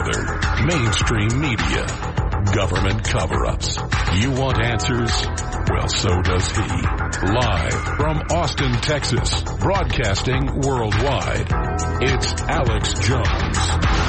other. Mainstream media. Government cover-ups. You want answers? Well, so does he. Live from Austin, Texas. Broadcasting worldwide. It's Alex Jones.